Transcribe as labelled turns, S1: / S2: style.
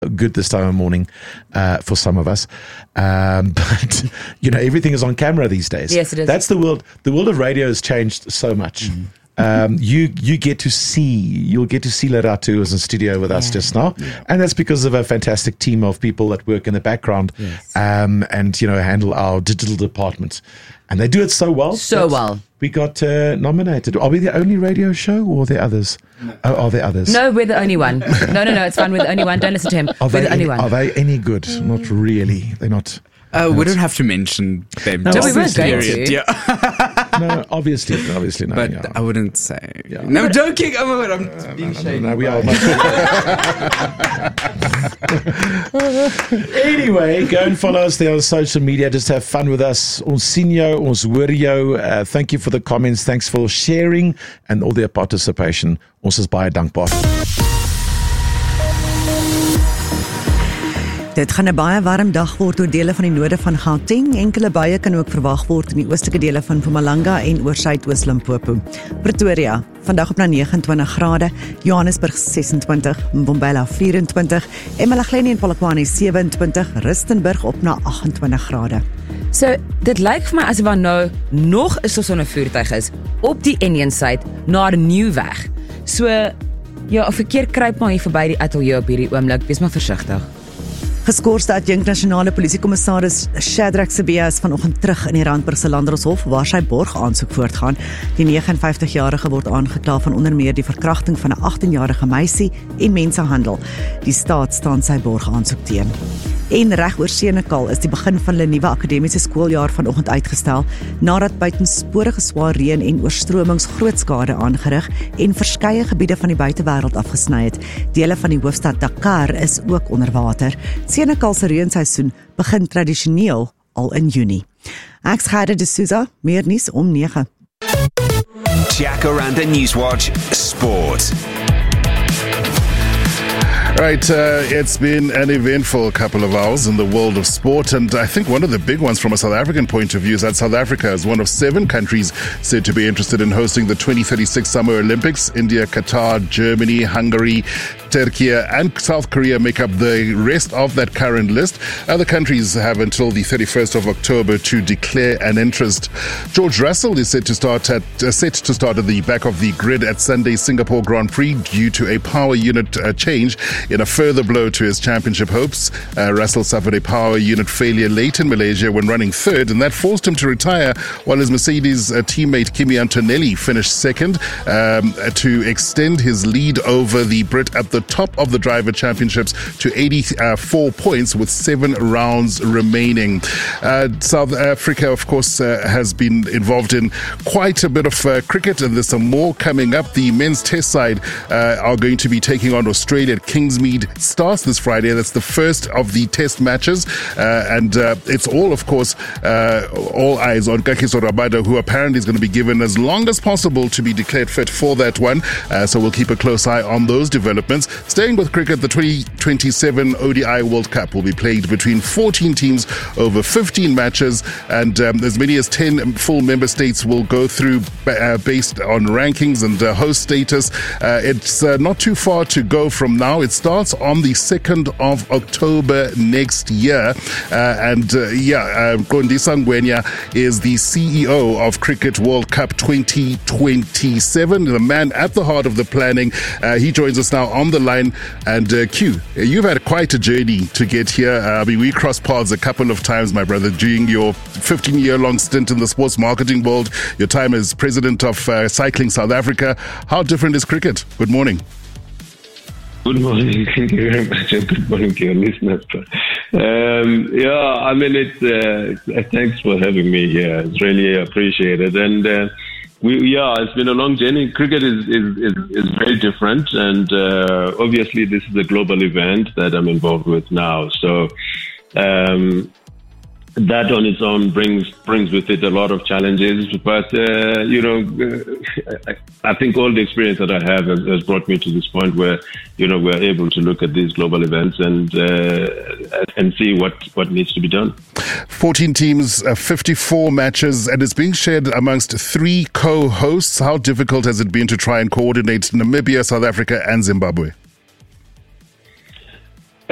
S1: good this time of morning for some of us. But, everything is on camera these days.
S2: Yes, it is.
S1: That's the world. The world of radio has changed so much. You get to see, you'll get to see Lerato, who was in studio with us just now. Yeah. And that's because of a fantastic team of people that work in the background and, handle our digital department. And they do it so well. We got nominated. Are we the only radio show or are there others? No. Are there others?
S2: No, we're the only one. No, it's fine. We're the only one. Don't listen to him. We're the only one.
S1: Are they any good? Not really. They're not.
S3: We don't have to mention them.
S2: No, we weren't going to.
S3: Yeah.
S1: No, obviously no.
S3: But I wouldn't say. Yeah. No, I'm joking. I'm being shady.
S1: No, we are. Anyway, go and follow us there on social media. Just have fun with us. Ons sien jou, ons hoor jou. Thank you for the comments. Thanks for sharing and all their participation. Ons is baie dankbaar.
S4: Dit gaan 'n baie warm dag word oor dele van die noorde van Gauteng. Enkele buie kan ook verwag word in die oostelike dele van Mpumalanga en oor Suidoos Limpopo. Pretoria, vandag op na 29 grade, Johannesburg 26, Mbombela 24, eMalahleni en Polokwane 27, Rustenburg op na 28 grade.
S2: So, dit lyk vir my asof daar nou nog 'n sonnevoertuig is op die N1-site na 'n nuwe weg. So, ja, 'n verkeer kruip maar hier verby die ateljee op hierdie oomblik. Wees maar versigtig.
S4: Geskorste adjunkt nasionale polisiekommissaris Shadrack Sibiya is vanoggend terug in die Randburgse Landdroshof waar sy borgaansoek voortgaan. Die 59-jarige word aangekla van onder meer die verkrachting van 'n 18-jarige meisie en mensenhandel. Die staat staan sy borgaansoek teen. En reg oor Senekal is die begin van hulle nuwe akademiese skooljaar vanoggend uitgestel nadat buitensporige swaar reën en oorstromings groot skade aangerig en verskeie gebiede van die buitewêreld afgesny het. Dele van die hoofstad Dakar is ook onder water. Senekal se reënseisoen begin tradisioneel al in Junie. Ek's Gerda de Souza, meer nuus om 9.
S5: Jacaranda Newswatch Sport.
S6: Right, it's been an eventful couple of hours in the world of sport, and I think one of the big ones from a South African point of view is that South Africa is one of 7 countries said to be interested in hosting the 2036 Summer Olympics. India, Qatar, Germany, Hungary, Turkey and South Korea make up the rest of that current list. Other countries have until the 31st of October to declare an interest. George Russell is set to start at the back of the grid at Sunday's Singapore Grand Prix due to a power unit change. In a further blow to his championship hopes, Russell suffered a power unit failure late in Malaysia when running third, and that forced him to retire while his Mercedes teammate Kimi Antonelli finished second to extend his lead over the Brit at the top of the driver championships to 84 points with 7 rounds remaining. South Africa, of course, has been involved in quite a bit of cricket, and there's some more coming up. The men's test side are going to be taking on Australia at Kingsmead. Starts this Friday. That's the first of the test matches, and it's all, of course, all eyes on Kagiso Rabada, who apparently is going to be given as long as possible to be declared fit for that one. So we'll keep a close eye on those developments. Staying with cricket, the 2027 ODI World Cup will be played between 14 teams over 15 matches, and as many as 10 full member states will go through based on rankings and host status. It's not too far to go from now. It starts on the 2nd of October next year. Kondisa Ngwenya is the CEO of Cricket World Cup 2027, the man at the heart of the planning. He joins us now on the line. And Q, you've had quite a journey to get here. We crossed paths a couple of times, my brother, during your 15-year-long stint in the sports marketing world, your time as president of Cycling South Africa. How different is cricket? Good morning.
S7: Good morning. Thank you very much. Good morning to your listeners. Thanks for having me here. It's really appreciated. And it's been a long journey. Cricket is very different, and obviously this is a global event that I'm involved with now. So that on its own brings with it a lot of challenges, but I think all the experience that I have has brought me to this point where we're able to look at these global events and see what needs to be done.
S6: 14 teams, 54 matches, and it's being shared amongst 3 co-hosts. How difficult has it been to try and coordinate Namibia, South Africa, and Zimbabwe?